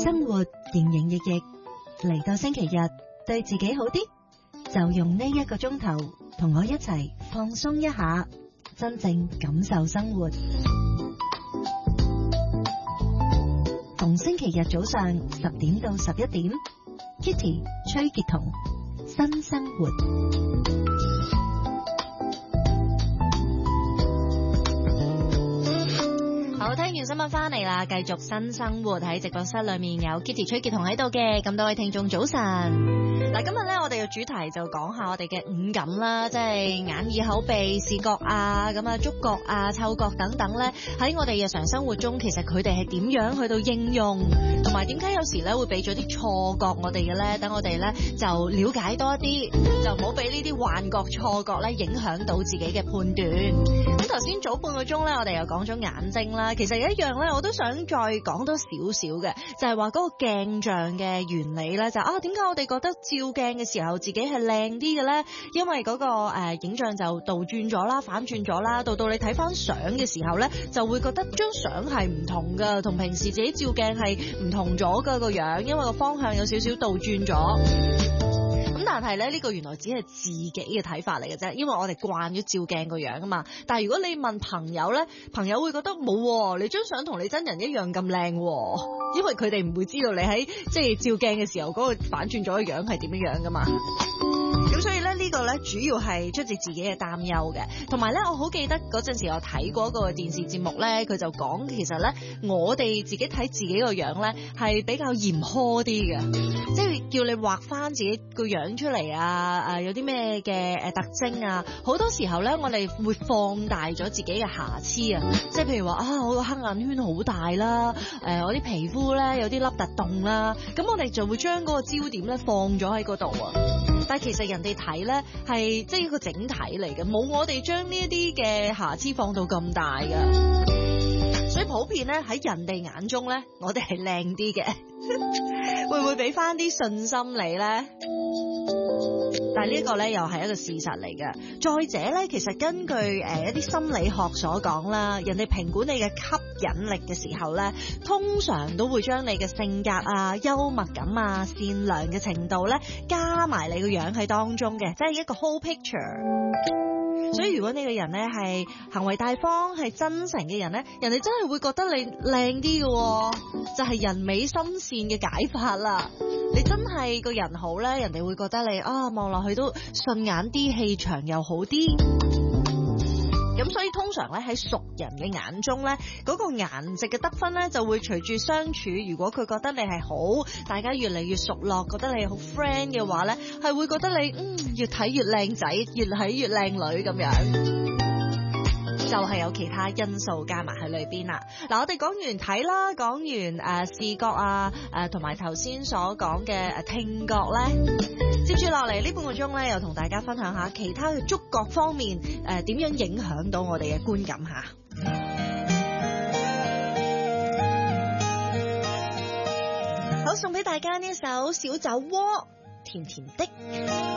生活營營役役，嚟到星期日對自己好啲，就用呢1個鐘頭同我一齊放鬆一下，真正感受生活。逢星期日早上10點到11點，Kitty 崔潔彤新生活。好，聽完新聞翻嚟啦，繼續新生活。喺直播室裏面有 Kitty 崔潔彤喺度嘅，咁多位聽眾早晨。嗱，今日咧我哋嘅主題就講下我哋嘅五感啦，即係眼耳口鼻視覺啊，咁啊觸覺啊、嗅覺等等咧，喺我哋日常生活中，其實佢哋係點樣去到應用，同埋點解有時咧會俾咗啲錯覺我哋嘅咧？等我哋咧就了解多一啲，就唔好俾呢啲幻覺、錯覺咧影響到自己嘅判斷。咁頭先早半個鐘咧，我哋又講咗眼睛啦，其實有一樣咧，我都想再講多少少嘅，就係話嗰個鏡像嘅原理咧，就點解我哋覺得照鏡嘅時候自己係靚啲嘅咧？因為嗰個影像就倒轉咗啦、反轉咗啦，到你睇翻相嘅時候咧，就會覺得張相係唔同噶，同平時自己照鏡係唔同咗噶個樣，因為個方向有少少倒轉咗。咁但係咧，呢個原來只係自己嘅睇法嚟嘅啫，因為我哋慣咗照鏡個樣啊嘛。但係如果你問朋友咧，朋友會覺得冇，你張相同你真人一樣咁靚，因為佢哋唔會知道你喺即係照鏡嘅時候嗰個反轉咗嘅樣係點樣噶嘛。咁所以咧，呢個咧主要係出自自己嘅擔憂嘅，同埋咧我好記得嗰陣時我睇過一個電視節目咧，佢就講其實咧我哋自己睇自己個樣咧係比較嚴苛啲嘅，即係叫你畫翻自己個樣出嚟啊，有啲咩嘅特徵啊，好多時候咧我哋會放大咗自己嘅瑕疵啊，即係譬如話我個黑眼圈好大啦，我啲皮膚咧有啲凹凸洞啦，咁我哋就會將嗰個焦點咧放咗喺嗰度啊。但係其實人哋睇咧係即係一個整體嚟嘅，冇我哋將呢一啲嘅瑕疵放到咁大㗎，所以普遍咧喺人哋眼中咧，我哋係靚啲嘅，會唔會俾翻啲信心你咧？但係呢個咧又係一個事實嚟嘅。再者咧，其實根據一啲心理學所講啦，人哋評估你嘅吸引力嘅時候咧，通常都會將你嘅性格啊、幽默感啊、善良嘅程度咧，加埋你個樣喺當中嘅，即係一個 whole picture。所以如果你個人咧係行為大方、係真誠嘅人咧，人哋真係會覺得你靚啲嘅，就係人美心善嘅解法啦。你真係個人好咧，人哋會覺得你望落去都順眼啲，氣場又好啲。咁所以通常咧喺熟人嘅眼中咧，嗰個顏值嘅得分咧就會隨住相處，如果佢覺得你係好，大家越嚟越熟絡，覺得你好 friend 嘅話咧，係會覺得你越睇越靚仔，越睇越靚女咁樣。就係有其他因素加埋喺裏邊啦。嗱，我哋講完睇啦，講完視覺啊，同埋頭先所講嘅聽覺咧，接住落嚟呢半個鐘咧，又同大家分享下其他嘅觸覺方面點樣影響到我哋嘅觀感吓。好，送俾大家呢一首小酒窩，甜甜的。